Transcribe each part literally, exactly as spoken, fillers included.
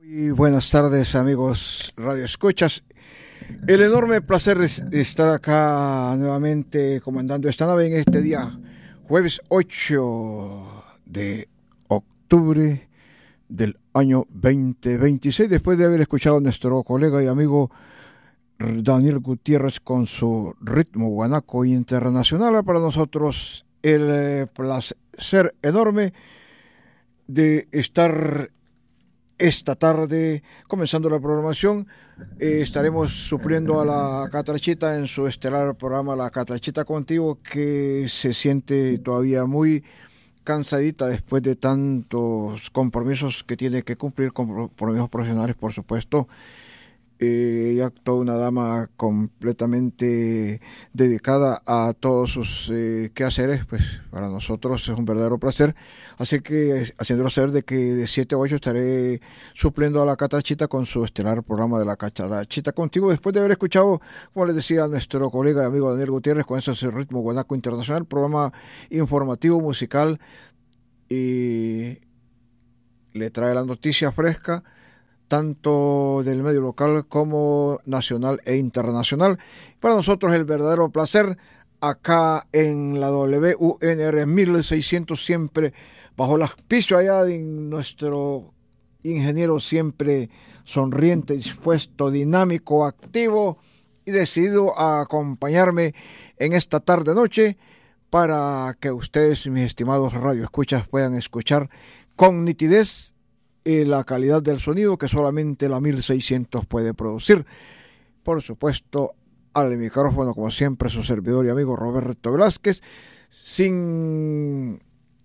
Y buenas tardes, amigos Radio Escuchas. El enorme placer es estar acá nuevamente comandando esta nave en este día, jueves ocho de octubre del año veinte veintiséis, después de haber escuchado a nuestro colega y amigo Daniel Gutiérrez con su ritmo guanaco internacional. Para nosotros el placer enorme de estar esta tarde comenzando la programación. Eh, estaremos supliendo a la Catrachita en su estelar programa La Catrachita Contigo, que se siente todavía muy cansadita después de tantos compromisos que tiene que cumplir, compromisos profesionales, por supuesto. Eh, ella toda una dama completamente dedicada a todos sus eh, quehaceres. Pues para nosotros es un verdadero placer, así que haciéndolo saber de que de siete a ocho estaré supliendo a la Catrachita con su estelar programa de La Catrachita Contigo, después de haber escuchado, como les decía, a nuestro colega y amigo Daniel Gutiérrez con ese ritmo guanaco internacional, programa informativo musical, y le trae la noticia fresca tanto del medio local como nacional e internacional. Para nosotros el verdadero placer acá en la W U N R mil seiscientos, siempre bajo el auspicio allá de nuestro ingeniero, siempre sonriente, dispuesto, dinámico, activo y decidido a acompañarme en esta tarde noche para que ustedes, mis estimados radioescuchas, puedan escuchar con nitidez la calidad del sonido que solamente la mil seiscientos puede producir. Por supuesto, al micrófono, como siempre, su servidor y amigo Roberto Velázquez, sin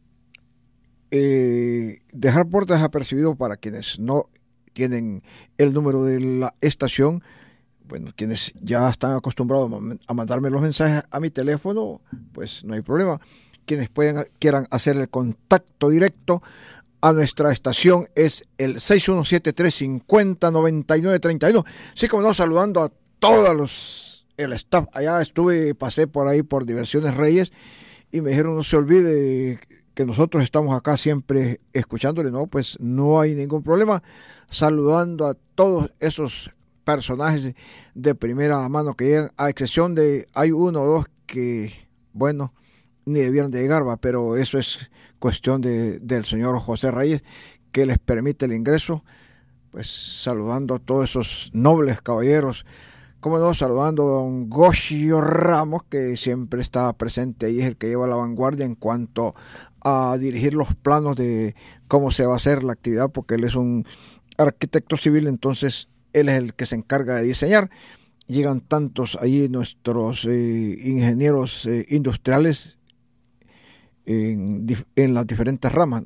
eh, dejar puertas desapercibidos para quienes no tienen el número de la estación. Bueno, quienes ya están acostumbrados a mandarme los mensajes a mi teléfono, pues no hay problema. Quienes pueden, quieran hacer el contacto directo a nuestra estación es el seis uno siete, tres cinco cero, nueve nueve tres uno. Sí, como no, saludando a todos los, el staff. Allá estuve, pasé por ahí por Diversiones Reyes y me dijeron no se olvide que nosotros estamos acá siempre escuchándole. No, pues no hay ningún problema. Saludando a todos esos personajes de primera mano que llegan, a excepción de, hay uno o dos que, bueno, ni debieran de llegar, va, pero eso es cuestión de, del señor José Reyes, que les permite el ingreso. Pues saludando a todos esos nobles caballeros, como no, saludando a don Goshio Ramos, que siempre está presente y es el que lleva la vanguardia en cuanto a dirigir los planos de cómo se va a hacer la actividad, porque él es un arquitecto civil, entonces él es el que se encarga de diseñar. Llegan tantos allí nuestros eh, ingenieros eh, industriales En, en las diferentes ramas,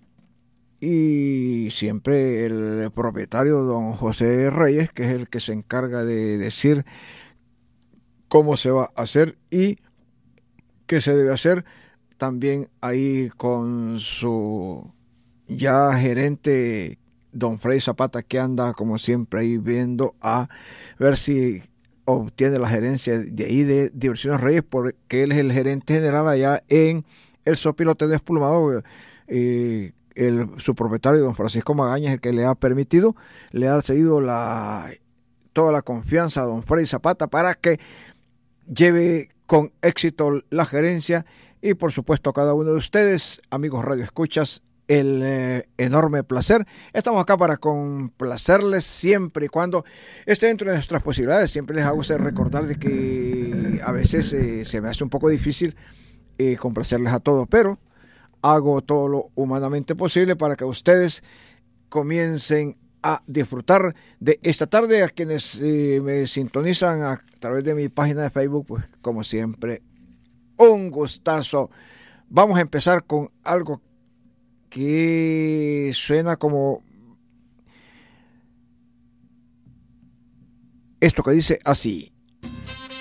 y siempre el propietario don José Reyes, que es el que se encarga de decir cómo se va a hacer y qué se debe hacer, también ahí con su ya gerente don Freddy Zapata, que anda como siempre ahí viendo a ver si obtiene la gerencia de ahí de Diversiones Reyes, porque él es el gerente general allá en el Sopilote Desplumado. Eh, el, su propietario, don Francisco Magaña, es el que le ha permitido, le ha cedido la, toda la confianza a don Freddy Zapata para que lleve con éxito la gerencia. Y por supuesto a cada uno de ustedes, amigos Radio Escuchas, el eh, enorme placer. Estamos acá para complacerles siempre y cuando esté dentro de nuestras posibilidades. Siempre les hago recordar de que a veces eh, se me hace un poco difícil Eh, complacerles a todos, pero hago todo lo humanamente posible para que ustedes comiencen a disfrutar de esta tarde. A quienes eh, me sintonizan a través de mi página de Facebook, pues como siempre, un gustazo. Vamos a empezar con algo que suena como esto, que dice así: